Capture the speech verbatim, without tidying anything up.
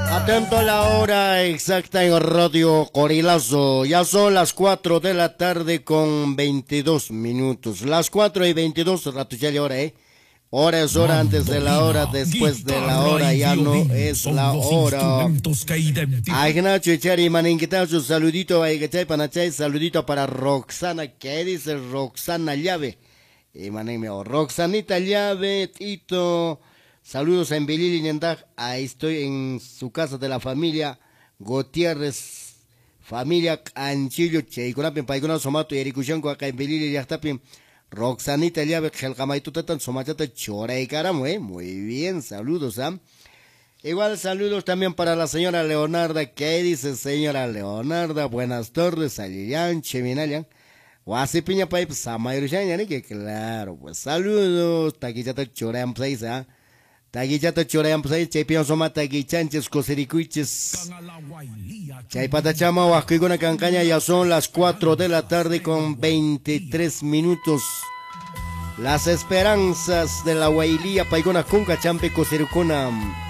Atento a la hora exacta en Radio Corilazo. Ya son las cuatro de la tarde con veintidós minutos. Las cuatro y veintidós, rato ya la hora, ¿eh? Hora es hora, antes de la hora, después de la hora, ya no es la hora. Agnacho Echari Maninquitacho, saludito a Egachay Panachay, saludito para Roxana. ¿Qué dice Roxana Llave? Y manime, Roxanita Llave, Tito. Saludos a Embelili y Ñandaj. Ahí estoy en su casa de la familia Gutiérrez. Familia Anchillo, Cheikunapin, Paikuna, Somato, y Ericushanco, acá en Embelili y Yachtapin. Roxanita Llave, Gelcamaito Tatan, Somachata, Chora y Caramo, ¿eh? Muy bien, saludos, ¿ah? ¿eh? Igual saludos también para la señora Leonarda. ¿Qué dice señora Leonarda? Buenas tardes, Alilian, Cheminalian. Guasi Piña Paip, Samayruchan, ¿eh? Que claro, pues saludos. Taquichata Chora en place, ¿ah? ¿eh? Taguichata chorean pues chaypion soma taguichanches cosericuiches. Chaypata chama huasquigona cancaña, ya son las cuatro de la tarde con veintitrés minutos. Las esperanzas de la Guailía paigona kunka champe cosericuna.